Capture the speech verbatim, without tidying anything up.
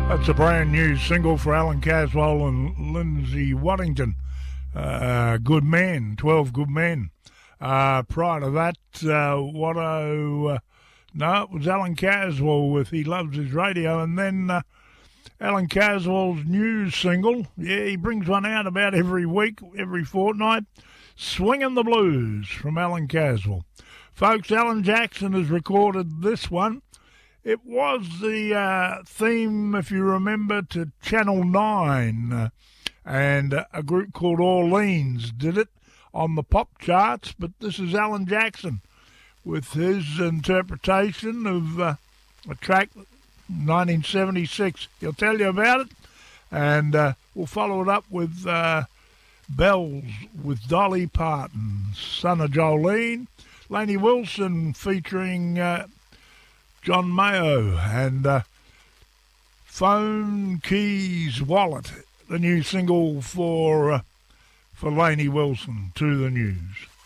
That's a brand new single for Alan Caswell and Lindsay Waddington. Uh, Good Men, twelve Good Men. Uh, prior to that, uh, Watto, uh, no, it was Alan Caswell with He Loves His Radio, and then uh, Alan Caswell's new single. Yeah, he brings one out about every week, every fortnight. Swingin' the Blues from Alan Caswell. Folks, Alan Jackson has recorded this one. It was the uh, theme, if you remember, to Channel nine, uh, and uh, a group called Orleans did it on the pop charts, but this is Alan Jackson with his interpretation of uh, a track, nineteen seventy-six. He'll tell you about it, and uh, we'll follow it up with uh, Bells with Dolly Parton, son of Jolene, Lainey Wilson featuring Uh, John Mayo, and uh, Phone Keys Wallet, the new single for uh, for Lainey Wilson. To the news.